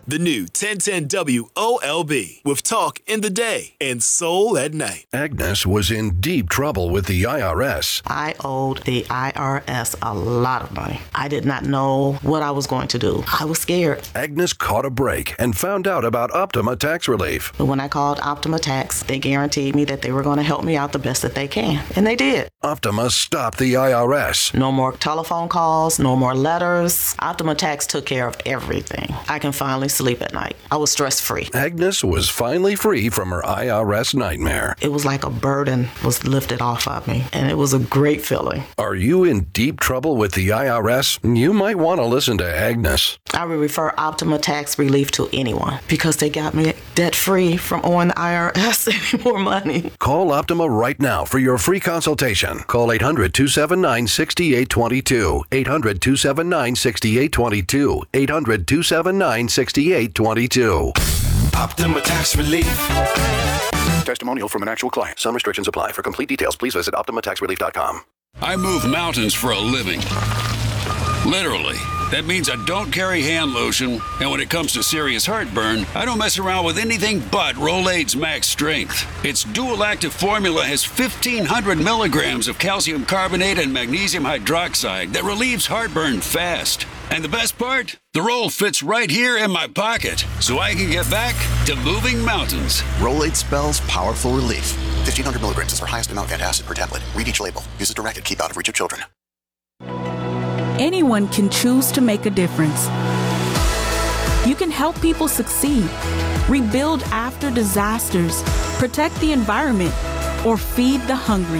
The new 1010 WOLB with talk in the day and soul at night. Agnes was in deep trouble with the IRS. I owed the IRS a lot of money. I did not know what I was going to do. I was scared. Agnes caught a break and found out about Optima Tax Relief. But when I called Optima Tax, they guaranteed me that they were going to help me out the best that they can. And they did. Optima stopped the IRS. No more telephone calls, no more letters. Optima Tax took care of everything. I can finally sleep at night. I was stress-free. Agnes was finally free from her IRS nightmare. It was like a burden was lifted off of me, and it was a great feeling. Are you in deep trouble with the IRS? You might want to listen to Agnes. I would refer Optima Tax Relief to anyone because they got me debt-free from owing the IRS any more money. Call Optima right now for your free consultation. Call 800-279-6822. 800-279-6822. 800-279-6822. Optima Tax Relief. Testimonial from an actual client. Some restrictions apply. For complete details, please visit OptimaTaxRelief.com. I move mountains for a living. Literally. That means I don't carry hand lotion, and when it comes to serious heartburn, I don't mess around with anything but Rolaids Max Strength. Its dual-active formula has 1,500 milligrams of calcium carbonate and magnesium hydroxide that relieves heartburn fast. And the best part? The roll fits right here in my pocket, so I can get back to moving mountains. Rolaids spells powerful relief. 1,500 milligrams is our highest amount of antacid per tablet. Read each label. Use as directed. Keep out of reach of children. Anyone can choose to make a difference. You can help people succeed, rebuild after disasters, protect the environment, or feed the hungry.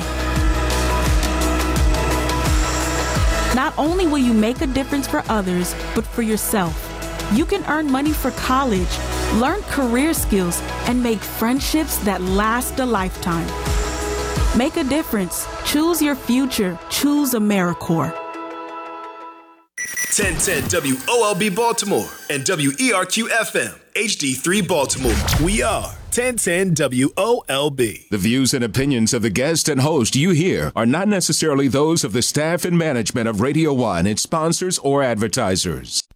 Not only will you make a difference for others, but for yourself. You can earn money for college, learn career skills, and make friendships that last a lifetime. Make a difference. Choose your future. Choose AmeriCorps. 1010 WOLB Baltimore and WERQ FM HD3 Baltimore. We are 1010 WOLB. The views and opinions of the guest and host you hear are not necessarily those of the staff and management of Radio 1, its sponsors, or advertisers.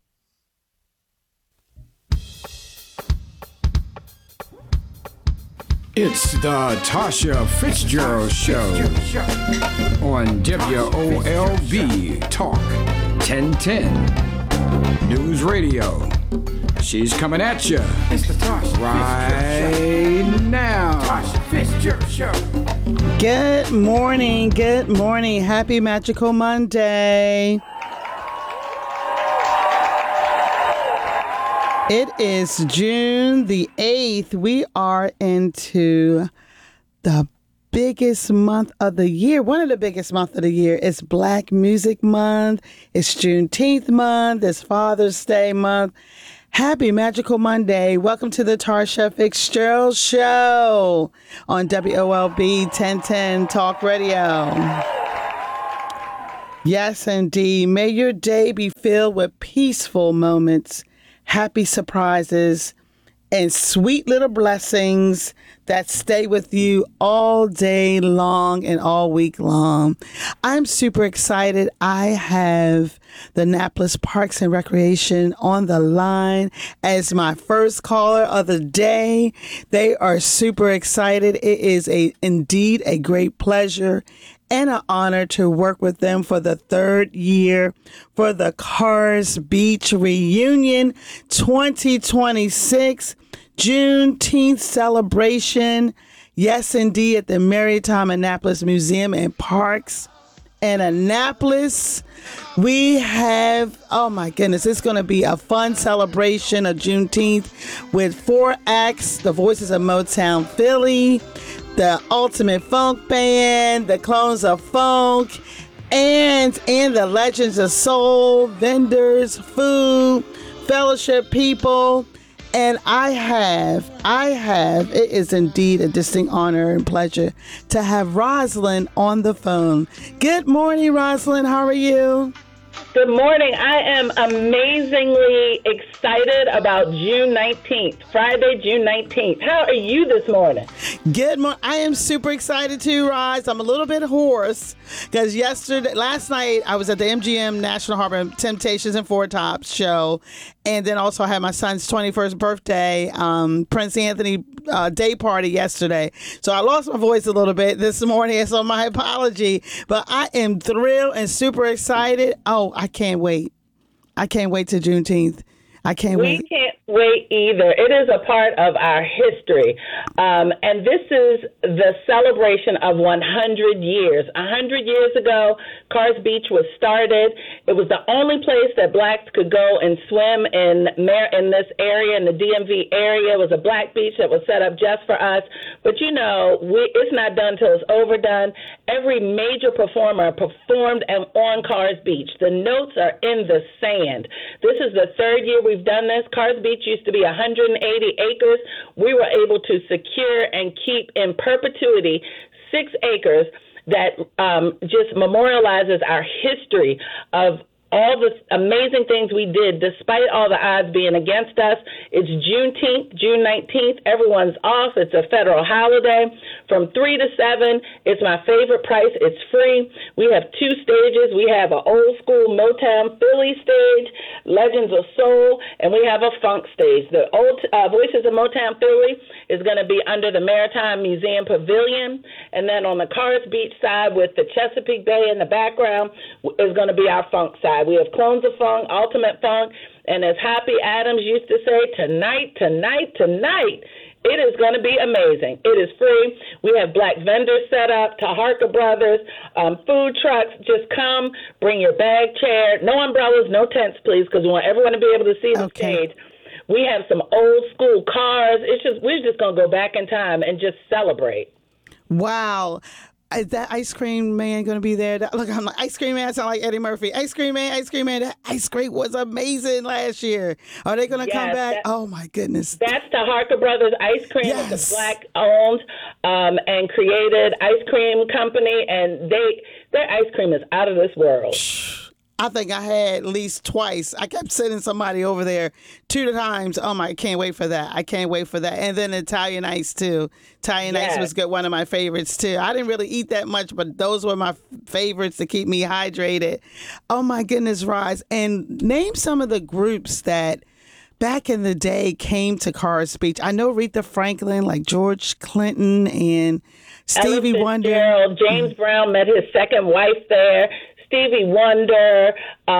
It's the Tasha Fitzgerald Show on WOLB Talk 1010 News Radio. She's coming at you right now. Tasha Fitzgerald Show. Good morning. Good morning. Happy Magical Monday. It is June the 8th. We are into the biggest month of the year. One of the biggest months of the year. It's Black Music Month. It's Juneteenth month. It's Father's Day month. Happy Magical Monday. Welcome to the Tasha Fitzgerald Show on WOLB 1010 Talk Radio. Yes, indeed. May your day be filled with peaceful moments, happy surprises, and sweet little blessings that stay with you all day long and all week long. I'm super excited. I have the Annapolis Parks and Recreation on the line as my first caller of the day. They are super excited. It is indeed a great pleasure and an honor to work with them for the third year for the Cars Beach Reunion 2026 Juneteenth celebration. Yes, indeed, at the Maritime Annapolis Museum and Parks in Annapolis. We have, oh my goodness, it's going to be a fun celebration of Juneteenth with 4 acts, the Voices of Motown Philly, the Ultimate Funk Band, the Clones of Funk, and the Legends of Soul, vendors, food, fellowship people. And I have, it is indeed a distinct honor and pleasure to have Rosalind on the phone. Good morning, Rosalind. How are you? Good morning. I am amazingly excited excited about June 19th, Friday, June 19th. How are you this morning? Good morning. I am super excited too, Roz. I'm a little bit hoarse because last night, I was at the MGM National Harbor Temptations and Four Tops show, and then also I had my son's 21st birthday, Prince Anthony day party yesterday. So I lost my voice a little bit this morning, so my apology. But I am thrilled and super excited. Oh, I can't wait. I can't wait till Juneteenth. I can't wait. We can't wait either. It is a part of our history. And this is the celebration of 100 years. 100 years ago, Carr's Beach was started. It was the only place that blacks could go and swim in this area, in the DMV area. It was a black beach that was set up just for us. But, it's not done till it's overdone. Every major performer performed on Carr's Beach. The notes are in the sand. This is the third year we've done this. Carr's Beach used to be 180 acres. We were able to secure and keep in perpetuity 6 acres that just memorializes our history of all the amazing things we did despite all the odds being against us. It's Juneteenth, June 19th. Everyone's off. It's a federal holiday. From 3 to 7, it's my favorite price. It's free. We have 2 stages. We have an old school Motown Philly stage, Legends of Soul, and we have a funk stage. The old Voices of Motown Philly is going to be under the Maritime Museum Pavilion, and then on the Carr's Beach side with the Chesapeake Bay in the background is going to be our funk side. We have Clones of Funk, Ultimate Funk, and as Happy Adams used to say, tonight, it is going to be amazing. It is free. We have black vendors set up, Taharka Brothers, food trucks. Just come, bring your bag chair. No umbrellas, no tents, please, because we want everyone to be able to see the stage. We have some old school cars. We're just going to go back in time and just celebrate. Wow. Is that Ice Cream Man going to be there? Look, I'm like, Ice Cream Man sound like Eddie Murphy. Ice Cream Man. That ice cream was amazing last year. Are they going to come back? Oh, my goodness. That's the Harker Brothers Ice Cream. Yes. It's a black-owned and created ice cream company, and their ice cream is out of this world. I think I had at least twice. I kept sending somebody over there 2 times. Oh, I can't wait for that. And then Italian Ice, too. Italian Ice was good, one of my favorites, too. I didn't really eat that much, but those were my favorites to keep me hydrated. Oh, my goodness, Roz. And name some of the groups that back in the day came to Carr's Beach. I know Aretha Franklin, like George Clinton and Stevie Wonder. James Brown met his second wife there. Stevie Wonder,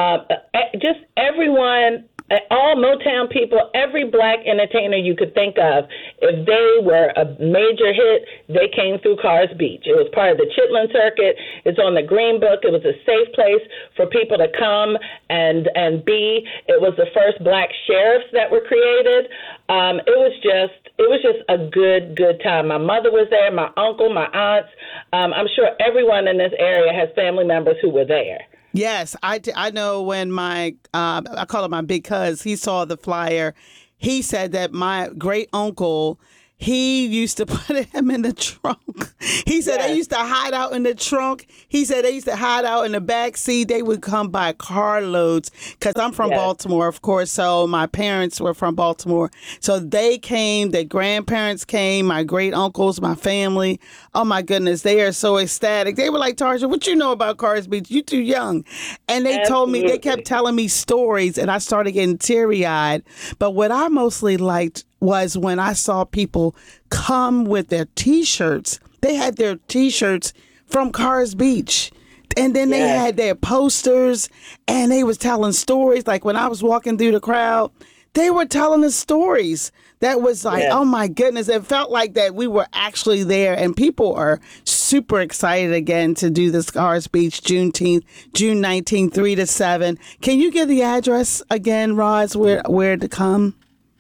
just everyone, all Motown people, every black entertainer you could think of, if they were a major hit, they came through Carr's Beach. It was part of the Chitlin Circuit. It's on the Green Book. It was a safe place for people to come and be. It was the first black sheriffs that were created. It was just a good time. My mother was there, my uncle, my aunts. I'm sure everyone in this area has family members who were there. Yes, I know when I call him my big cuz, he saw the flyer. He said that my great uncle, he used to put him in the trunk. He said they used to hide out in the trunk. He said they used to hide out in the back seat. They would come by carloads because I'm from Baltimore, of course. So my parents were from Baltimore. So they came, their grandparents came, my great uncles, my family. Oh, my goodness. They are so ecstatic. They were like, Tarsha, what you know about Carr's Beach? You too young. And they told me, they kept telling me stories, and I started getting teary-eyed. But what I mostly liked was when I saw people come with their T-shirts. They had their T-shirts from Carr's Beach. And then they had their posters, and they was telling stories. Like when I was walking through the crowd, they were telling us stories. That was like, oh my goodness. It felt like that we were actually there, and people are super excited again to do this Carr's Beach Juneteenth, June 19th, 3 to 7. Can you give the address again, Roz, where to come?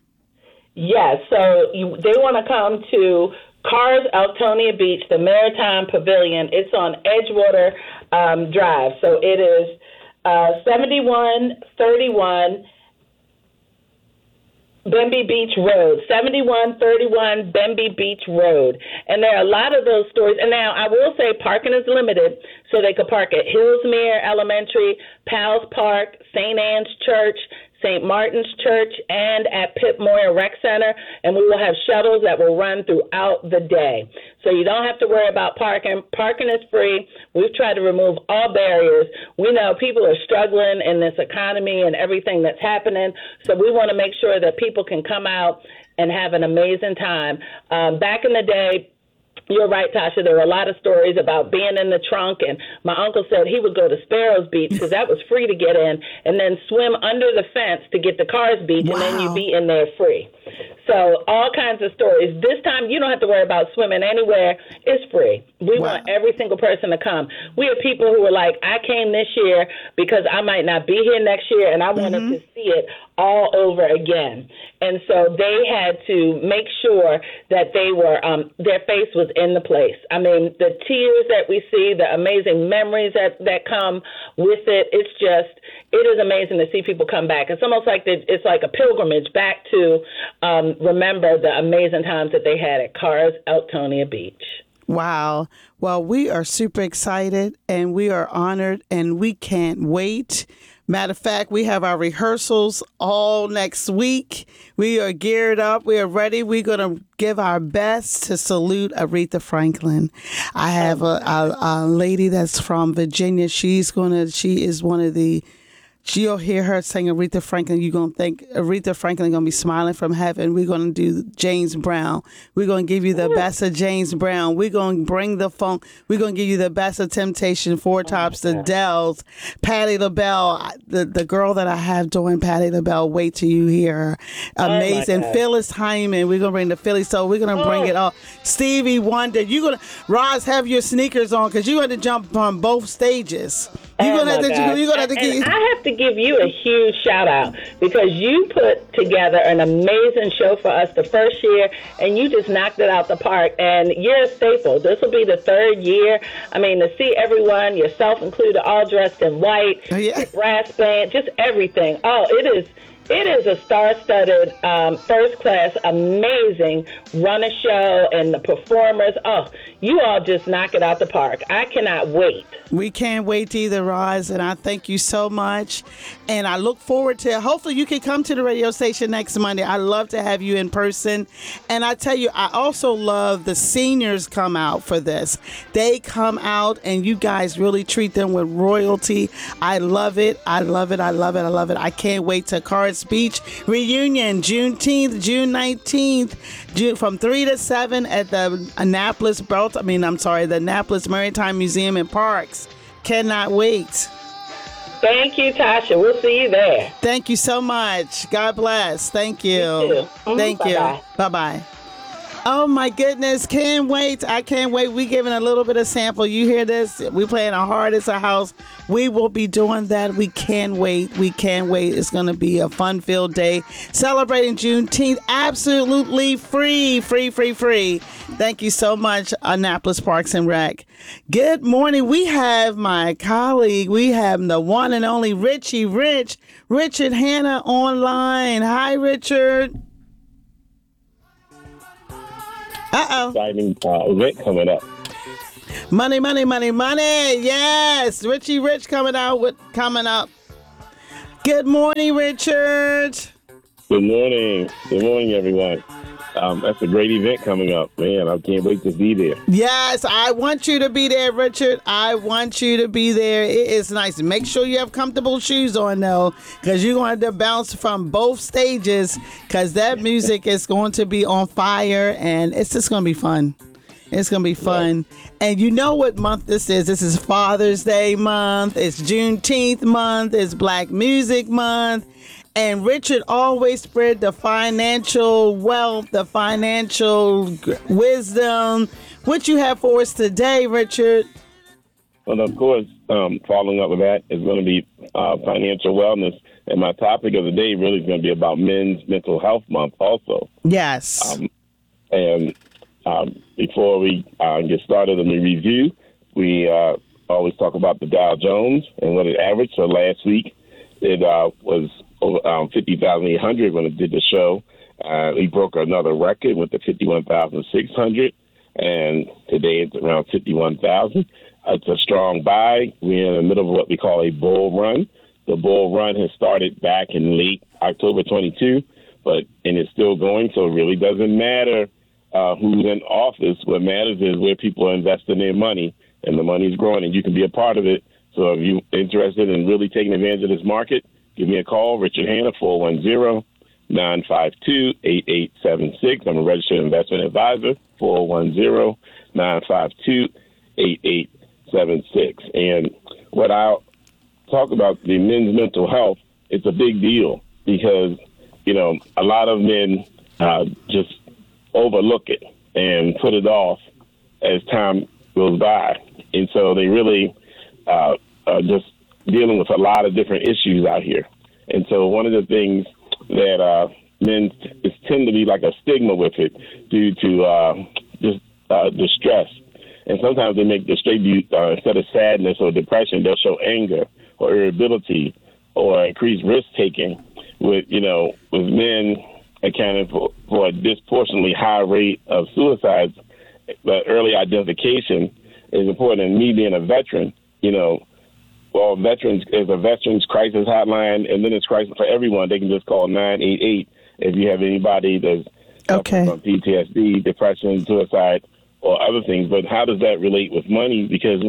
Yes, so they want to come to Carr's Elktonia Beach, the Maritime Pavilion. It's on Edgewater Drive. So it is 7131 Bemby Beach Road, 7131 Bemby Beach Road. And there are a lot of those stories. And now I will say parking is limited, so they could park at Hillsmere Elementary, Powell's Park, St. Anne's Church, St. Martin's Church and at Pip Moyer Rec Center, and we will have shuttles that will run throughout the day. So you don't have to worry about parking. Parking is free. We've tried to remove all barriers. We know people are struggling in this economy and everything that's happening, so we want to make sure that people can come out and have an amazing time. Back in the day, you're right, Tasha. There were a lot of stories about being in the trunk, and my uncle said he would go to Sparrows Beach because that was free to get in, and then swim under the fence to get to Cars Beach, and then you'd be in there free. So all kinds of stories. This time, you don't have to worry about swimming anywhere. It's free. We want every single person to come. We have people who are like, I came this year because I might not be here next year, and I wanted to see it all over again. And so they had to make sure that they were, their face was in the place. I mean, the tears that we see, the amazing memories that come with it, it is amazing to see people come back. It's almost like it's like a pilgrimage back to remember the amazing times that they had at Cars Elktonia Beach. Wow. Well, we are super excited and we are honored and we can't wait. Matter of fact, we have our rehearsals all next week. We are geared up. We are ready. We're going to give our best to salute Aretha Franklin. I have a lady that's from Virginia. She is one of the, you'll hear her sing Aretha Franklin. You're going to think Aretha Franklin going to be smiling from heaven. We're going to do James Brown. We're going to give you the best of James Brown. We're going to bring the funk. We're going to give you the best of Temptation, Four Tops, the Dells, Patti LaBelle. The girl that I have doing Patti LaBelle, wait till you hear her. Amazing. Phyllis Hyman. We're going to bring the Philly Soul. We're going to bring it all. Stevie Wonder. Roz, have your sneakers on because you're going to jump on both stages. You're going to have to I have to give you a huge shout out because you put together an amazing show for us the first year and you just knocked it out the park, and you're a staple. This will be the third year. I mean, to see everyone, yourself included, all dressed in white, brass band, just everything. Oh, it is a star-studded, first-class, amazing run-a show, and the performers. Oh, you all just knock it out the park. I cannot wait. We can't wait either, Roz, and I thank you so much. And I look forward to, hopefully you can come to the radio station next Monday. I love to have you in person. And I tell you, I also love the seniors come out for this. They come out and you guys really treat them with royalty. I love it. I love it. I love it. I love it. I can't wait to Cars Beach reunion, June 19th, from 3 to 7 at the Annapolis Maritime Museum and Parks. Cannot wait. Thank you, Tasha. We'll see you there. Thank you so much. God bless. Thank you. You too. Thank you. Bye-bye. Oh, my goodness. Can't wait. I can't wait. We're giving a little bit of sample. You hear this? We playing a hard as a house. We will be doing that. We can't wait. We can't wait. It's going to be a fun-filled day. Celebrating Juneteenth absolutely free. Free, free, free. Thank you so much, Annapolis Parks and Rec. Good morning. We have my colleague. We have the one and only Richard Hanna online. Hi, Richard. Exciting event coming up. Money, money, money, money. Yes. Richie Rich coming up. Good morning, Richard. Good morning. Good morning, everyone. That's a great event coming up. Man, I can't wait to be there. Yes, I want you to be there, Richard. I want you to be there. It is nice. Make sure you have comfortable shoes on, though, because you're going to bounce from both stages, because that music is going to be on fire, and it's just going to be fun. It's going to be fun. Yeah. And you know what month this is. This is Father's Day month. It's Juneteenth month. It's Black Music Month. And Richard always spread the financial wealth, the financial wisdom. What you have for us today, Richard? Well, of course, following up with that is going to be financial wellness. And my topic of the day really is going to be about Men's Mental Health Month also. Yes. Before we get started on the review, we always talk about the Dow Jones and what it averaged. So last week, it was 50,800 when it did the show. We broke another record with the 51,600, and today it's around 51,000. It's a strong buy. We're in the middle of what we call a bull run. The Bull Run has started back in late October 22, and it's still going. So it really doesn't matter who's in office. What matters is where people are investing their money, and the money's growing, and you can be a part of it. So if you're interested in really taking advantage of this market, give me a call, Richard Hanna, 410-952-8876. I'm a registered investment advisor, 410-952-8876. And what I'll talk about, the men's mental health, it's a big deal because, a lot of men just overlook it and put it off as time goes by. And so they really are just dealing with a lot of different issues out here. And so one of the things that men tend to be like a stigma with it due to distress. And sometimes they make the straight view, instead of sadness or depression, they'll show anger or irritability or increased risk-taking with men accounting for a disproportionately high rate of suicides. But early identification is important. And me being a veteran, veterans is a veterans crisis hotline, and then it's crisis for everyone. They can just call 988 if you have anybody that's from PTSD, depression, suicide, or other things. But how does that relate with money? Because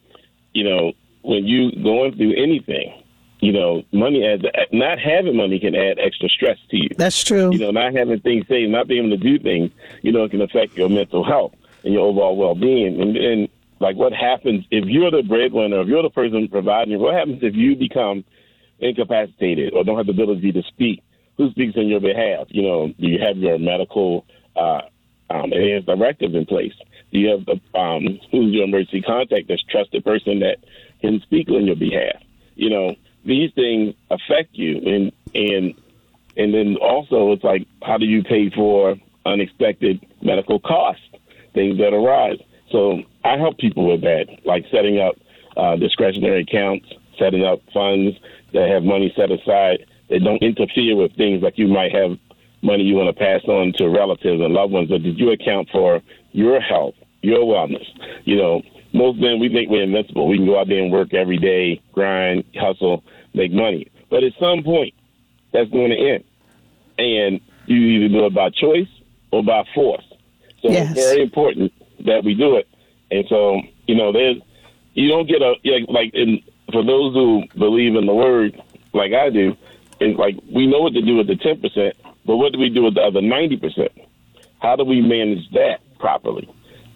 when you going through anything, money not having money can add extra stress to you. That's true. Not having things saved, not being able to do things, it can affect your mental health and your overall well-being. And like, what happens if you're the breadwinner, if you're the person providing? What happens if you become incapacitated or don't have the ability to speak? Who speaks on your behalf? Do you have your medical enhanced directive in place? Do you have who's your emergency contact, that's trusted person that can speak on your behalf? These things affect you, and then also it's like, how do you pay for unexpected medical costs, things that arise? So I help people with that, like setting up discretionary accounts, setting up funds that have money set aside that don't interfere with things like you might have money you want to pass on to relatives and loved ones, but did you account for your health, your wellness? Most men, we think we're invincible. We can go out there and work every day, grind, hustle, make money. But at some point, that's going to end. And you either do it by choice or by force. So It's very important that we do it. And so, you don't get for those who believe in the word like I do, it's like we know what to do with the 10%, but what do we do with the other 90%? How do we manage that properly?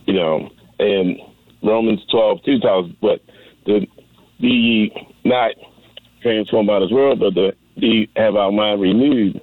And Romans 12:2 tells us, but be not transformed by this world, but have our mind renewed.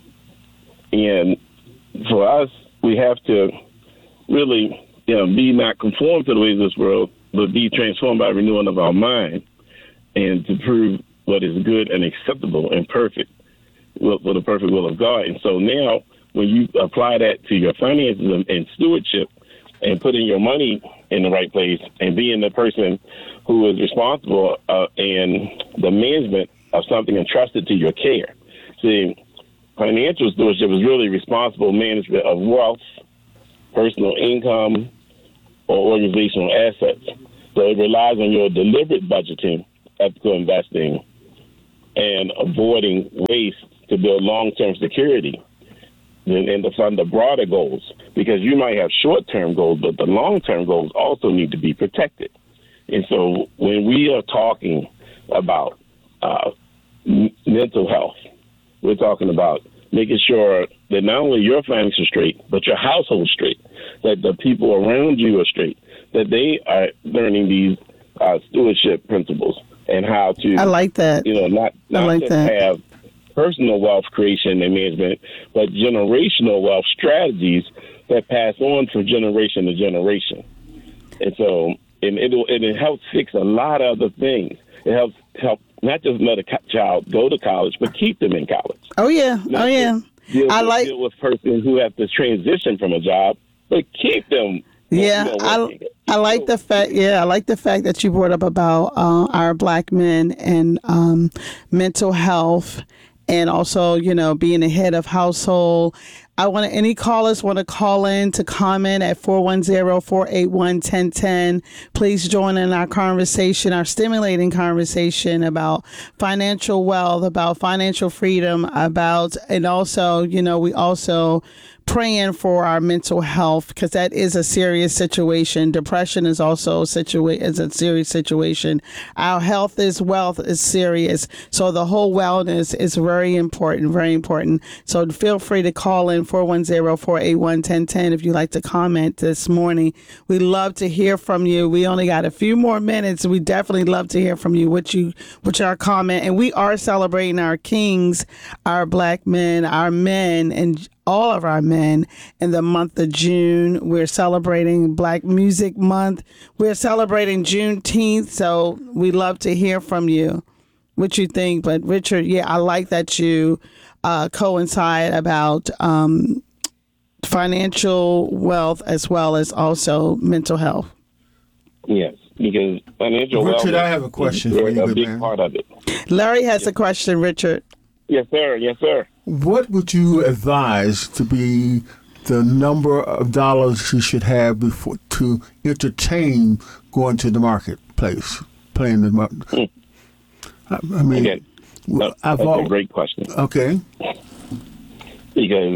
And for us, we have to really, be not conformed to the ways of this world, but be transformed by renewing of our mind, and to prove what is good and acceptable and perfect, with the perfect will of God. And so now, when you apply that to your finances and stewardship, and putting your money in the right place, and being the person who is responsible in the management of something entrusted to your care. See, financial stewardship is really responsible management of wealth, personal income, or organizational assets. So it relies on your deliberate budgeting, ethical investing, and avoiding waste to build long-term security and to fund the broader goals, because you might have short-term goals, but the long-term goals also need to be protected. And so when we are talking about mental health, we're talking about making sure that not only your finances are straight, but your household is straight, that the people around you are straight, that they are learning these stewardship principles and how to. I like that. Not just have personal wealth creation and management, but generational wealth strategies that pass on from generation to generation. And so, it helps fix a lot of other things. It helps not just let a child go to college, but keep them in college. Oh yeah, Deal with persons who have to transition from a job, but keep them. Yeah, I like the fact. Yeah, I like the fact that you brought up about our Black men and mental health, and also being a head of household. Any callers want to call in to comment at 410-481-1010. Please join in our conversation, our stimulating conversation about financial wealth, about financial freedom, and also, we also praying for our mental health, because that is a serious situation. Depression is also a serious situation. Our health is wealth is serious. So the whole wellness is very important, very important. So feel free to call in 410-481-1010 if you'd like to comment this morning. We love to hear from you. We only got a few more minutes. We definitely love to hear from you, what's our comment. And we are celebrating our kings, our black men, our men, and all of our men in the month of June. We're celebrating Black Music Month. We're celebrating Juneteenth. So we love to hear from you, what you think. But Richard, I like that you coincide about financial wealth as well as also mental health. Yes, because financial wealth. Richard, I have a question for you, a big part of it. Larry has a question, Richard. Yes, sir. Yes, sir. What would you advise to be the number of dollars you should have before to entertain going to the marketplace, playing the market? I mean, again, that's a great question. Okay. Because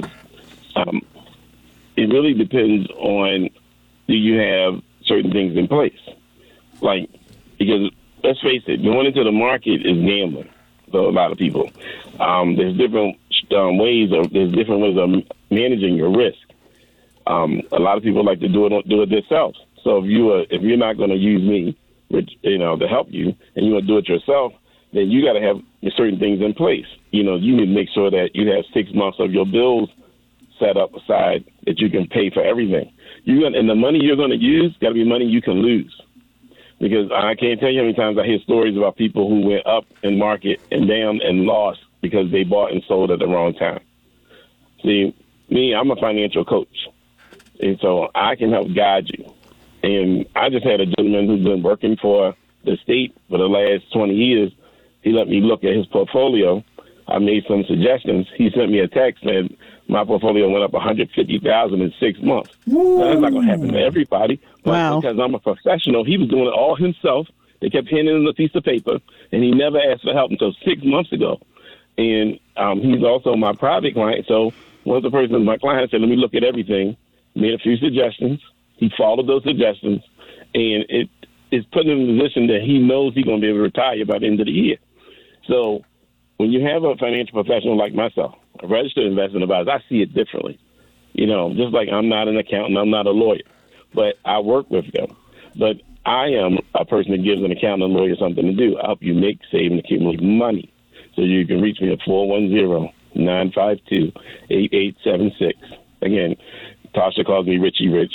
it really depends on, do you have certain things in place? Because let's face it, going into the market is gambling for a lot of people. There's different ways of managing your risk. A lot of people like to do it themselves. So if you're not going to use me, to help you, and you want to do it yourself, then you got to have certain things in place. You need to make sure that you have 6 months of your bills set up aside that you can pay for everything. And the money you're going to use got to be money you can lose. Because I can't tell you how many times I hear stories about people who went up in market and down and lost because they bought and sold at the wrong time. See, I'm a financial coach, and so I can help guide you. And I just had a gentleman who's been working for the state for the last 20 years. He let me look at his portfolio. I made some suggestions. He sent me a text, and my portfolio went up $150,000 in 6 months. Now, that's not going to happen to everybody. But because I'm a professional, he was doing it all himself. They kept handing him a piece of paper, and he never asked for help until 6 months ago. And he's also my private client. So one of the persons, my client, said, let me look at everything, made a few suggestions. He followed those suggestions, and it is putting him in a position that he knows he's going to be able to retire by the end of the year. So when you have a financial professional like myself, a registered investment advisor, I see it differently. Just like I'm not an accountant, I'm not a lawyer, but I work with them. But I am a person that gives an accountant and lawyer something to do. I help you make, save, and accumulate money. So you can reach me at 410-952-8876. Again, Tasha calls me Richie Rich,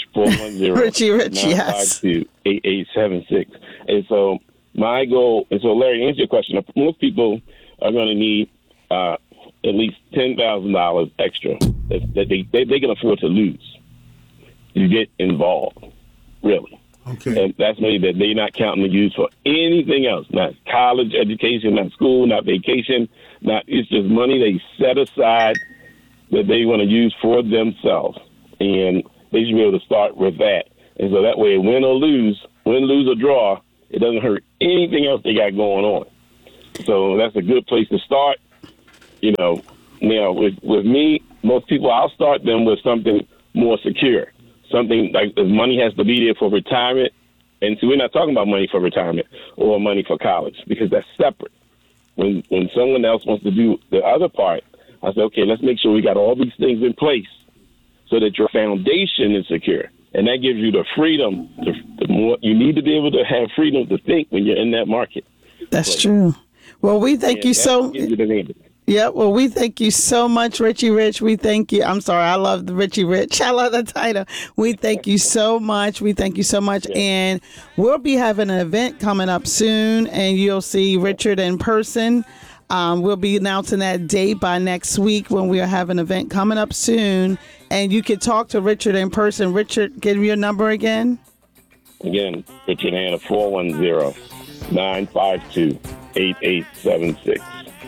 410-952-8876. And so my goal, and so Larry, answer your question. Most people are going to need at least $10,000 extra that they can afford to lose to get involved, really. Okay. And that's money that they're not counting to use for anything else, not college education, not school, not vacation, it's just money they set aside that they want to use for themselves. And they should be able to start with that. And so that way, win, lose, or draw, it doesn't hurt anything else they got going on. So that's a good place to start. Now with me, most people, I'll start them with something more secure. Something like the money has to be there for retirement. And so we're not talking about money for retirement or money for college, because that's separate. When someone else wants to do the other part, I say, okay, let's make sure we got all these things in place so that your foundation is secure. And that gives you the freedom. The more you need to be able to have freedom to think when you're in that market. That's true. Well, we thank you so. Yeah, well, we thank you so much, Richie Rich. We thank you. I'm sorry, I love the Richie Rich. I love the title. We thank you so much. We thank you so much. And we'll be having an event coming up soon, and you'll see Richard in person. We'll be announcing that date by next week when we'll have an event coming up soon. And you can talk to Richard in person. Richard, give me your number again. Again, Richard Hanna, 410-952-8876.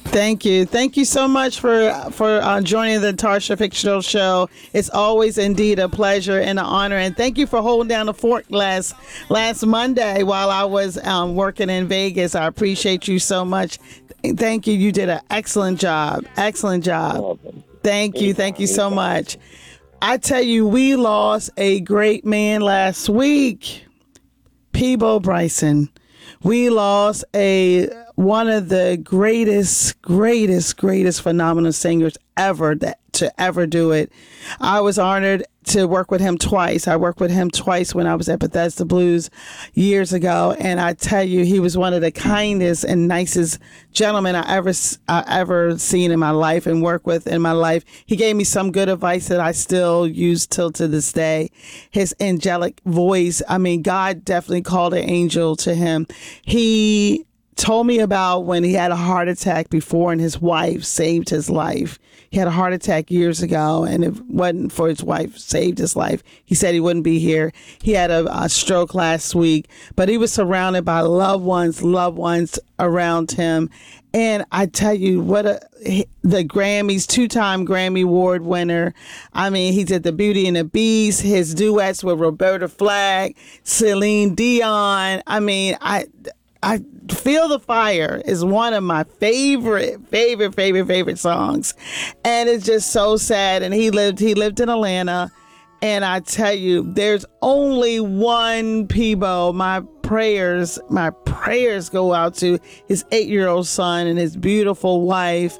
Thank you. Thank you so much for joining the Tarsha Fitzgerald Show. It's always indeed a pleasure and an honor. And thank you for holding down the fort last Monday while I was working in Vegas. I appreciate you so much. Thank you. You did an excellent job. Excellent job. Thank you. Thank you so much. I tell you, we lost a great man last week, Peabo Bryson. We lost one of the greatest phenomenal singers ever to ever do it. I was honored to work with him twice. I worked with him twice when I was at Bethesda Blues years ago, and I tell you, he was one of the kindest and nicest gentlemen I ever seen in my life and worked with in my life. He gave me some good advice that I still use till to this day. His angelic voice, I mean, God definitely called an angel to him. He told me about when he had a heart attack before and his wife saved his life. He had a heart attack years ago, and if it wasn't for his wife saved his life, he said he wouldn't be here. He had a stroke last week, but he was surrounded by loved ones around him. And I tell you, the Grammys, 2-time Grammy Award winner. I mean, he did the Beauty and the Beast, his duets with Roberta Flack, Celine Dion. I mean, I Feel the Fire is one of my favorite songs. And it's just so sad. And he lived in Atlanta. And I tell you, there's only one Peabo. My prayers go out to his 8-year-old son and his beautiful wife.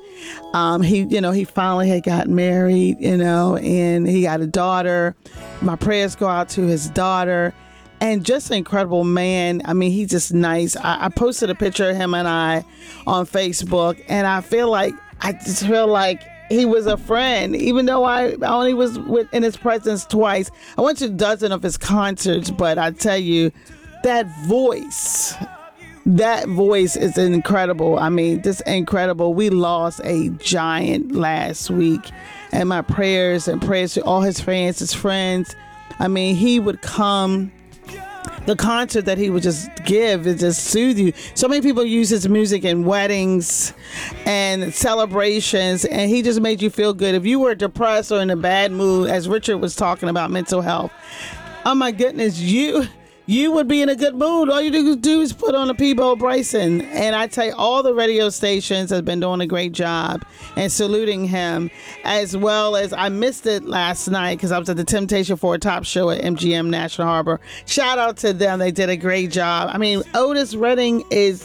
He finally had gotten married, and he got a daughter. My prayers go out to his daughter. And just an incredible man. I mean, he's just nice. I posted a picture of him and I on Facebook, and I just feel like he was a friend, even though I only was in his presence twice. I went to a dozen of his concerts, but I tell you, that voice is incredible. I mean, just incredible. We lost a giant last week, and my prayers to all his fans, his friends. I mean, he would come. The concert that he would just give, it just soothe you. So many people use his music in weddings and celebrations, and he just made you feel good. If you were depressed or in a bad mood, as Richard was talking about mental health, oh my goodness, you would be in a good mood. All you do is put on a Peabo Bryson. And I tell you, all the radio stations have been doing a great job and saluting him, as well as I missed it last night because I was at the Temptation for a Top show at MGM National Harbor. Shout out to them. They did a great job. I mean, Otis Williams,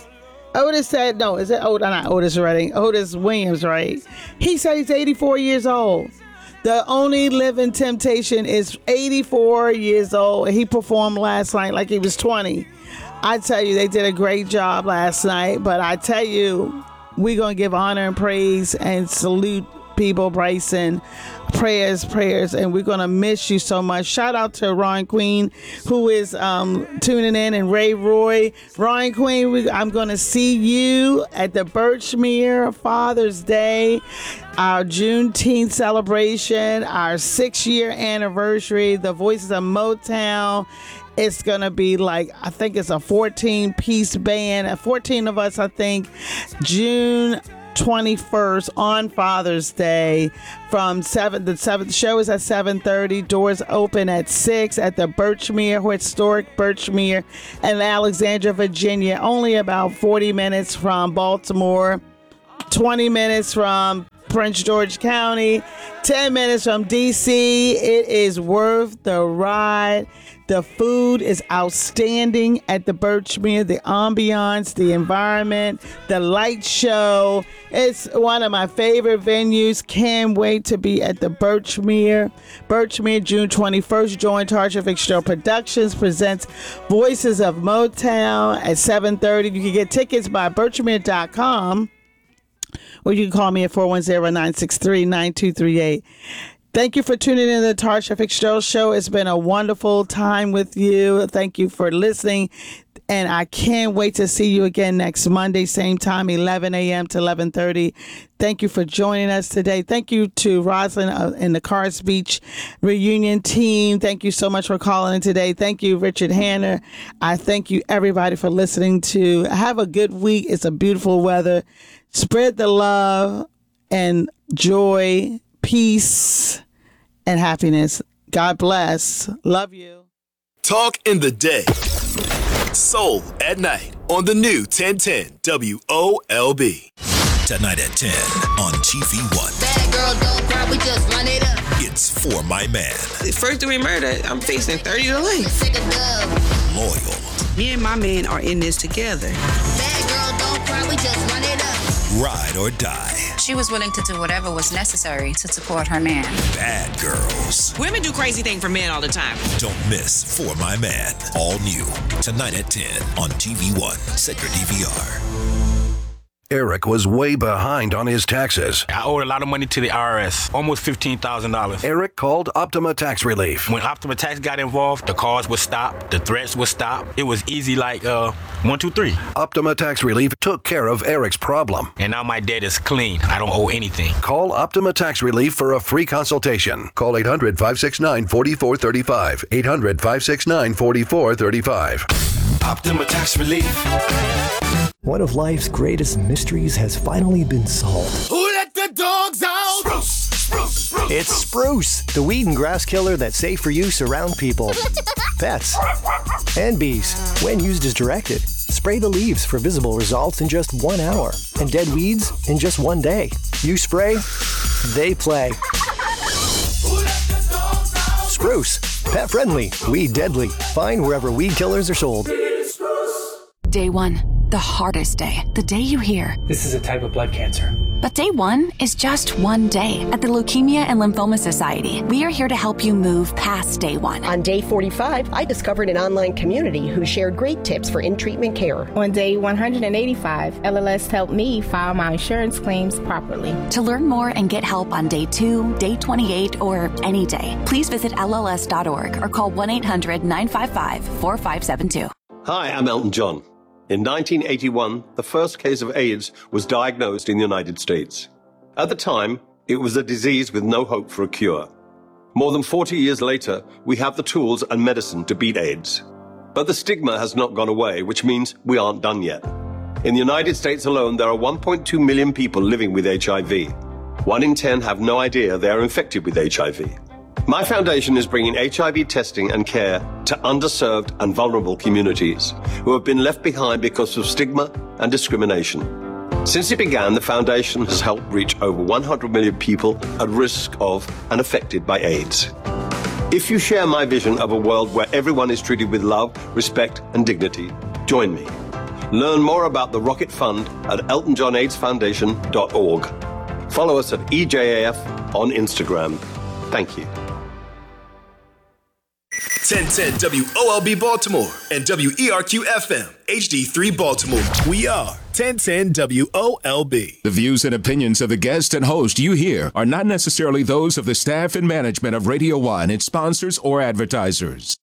right? He said he's 84 years old. The only living Temptation is 84 years old. He performed last night like he was 20. I tell you, they did a great job last night. But I tell you, we're going to give honor and praise and salute Peabo Bryson. Prayers, and we're going to miss you so much. Shout out to Ron Queen, who is tuning in, and Ray Roy. Ron Queen, I'm going to see you at the Birchmere Father's Day, our Juneteenth celebration, our 6-year anniversary, the Voices of Motown. It's going to be I think it's a 14-piece band, 14 of us, I think, June 21st on Father's Day from 7. The show is at 7:30. Doors open at 6 at the historic Birchmere in Alexandria, Virginia. Only about 40 minutes from Baltimore, 20 minutes from Prince George County, 10 minutes from DC. It is worth the ride. The food is outstanding at the Birchmere. The ambiance, the environment, the light show. It's one of my favorite venues. Can't wait to be at the Birchmere. Birchmere, June 21st. Join Tarsha Fitzgerald Productions presents Voices of Motown at 7:30. You can get tickets by birchmere.com, or you can call me at 410-963-9238. Thank you for tuning in to the Tarsha Fitzgerald Show. It's been a wonderful time with you. Thank you for listening. And I can't wait to see you again next Monday, same time, 11 a.m. to 11:30. Thank you for joining us today. Thank you to Rosalind and the Cards Beach reunion team. Thank you so much for calling in today. Thank you, Richard Hanner. I thank you, everybody, for listening to. Have a good week. It's a beautiful weather. Spread the love and joy, peace, and happiness. God bless. Love you. Talk in the day. Soul at night on the new 1010 WOLB. Tonight at 10 on TV1. Bad girl, don't cry, we just run it up. It's For My Man. First degree murder, I'm facing 30 to life. Loyal. Me and my man are in this together. Bad girl, don't cry, we just run it up. Ride or die. She was willing to do whatever was necessary to support her man. Bad girls. Women do crazy things for men all the time. Don't miss For My Man. All new. Tonight at 10 on TV1. Set your DVR. Eric was way behind on his taxes. I owed a lot of money to the IRS, almost $15,000. Eric called Optima Tax Relief. When Optima Tax got involved, the calls would stop, the threats would stop. It was easy like 1, 2, 3. Optima Tax Relief took care of Eric's problem. And now my debt is clean. I don't owe anything. Call Optima Tax Relief for a free consultation. Call 800-569-4435. 800-569-4435. Optima Tax Relief. One of life's greatest mysteries has finally been solved. Who let the dogs out? Spruce. It's Spruce, the weed and grass killer that's safe for use around people, pets, and bees. When used as directed, spray the leaves for visible results in just 1 hour, and dead weeds in just 1 day. You spray, they play. Spruce, pet friendly, weed deadly. Find wherever weed killers are sold. Day 1, the hardest day. The day you hear, this is a type of blood cancer. But day 1 is just 1 day. At the Leukemia and Lymphoma Society, we are here to help you move past day 1. On day 45, I discovered an online community who shared great tips for in-treatment care. On day 185, LLS helped me file my insurance claims properly. To learn more and get help on day 2, day 28, or any day, please visit LLS.org or call 1-800-955-4572. Hi, I'm Elton John. In 1981, the first case of AIDS was diagnosed in the United States. At the time, it was a disease with no hope for a cure. More than 40 years later, we have the tools and medicine to beat AIDS. But the stigma has not gone away, which means we aren't done yet. In the United States alone, there are 1.2 million people living with HIV. 1 in 10 have no idea they are infected with HIV. My foundation is bringing HIV testing and care to underserved and vulnerable communities who have been left behind because of stigma and discrimination. Since it began, the foundation has helped reach over 100 million people at risk of and affected by AIDS. If you share my vision of a world where everyone is treated with love, respect, and dignity, join me. Learn more about the Rocket Fund at eltonjohnaidsfoundation.org. Follow us at EJAF on Instagram. Thank you. 1010 WOLB Baltimore and WERQ FM HD3 Baltimore. We are 1010 WOLB. The views and opinions of the guest and host you hear are not necessarily those of the staff and management of Radio 1, its sponsors, or advertisers.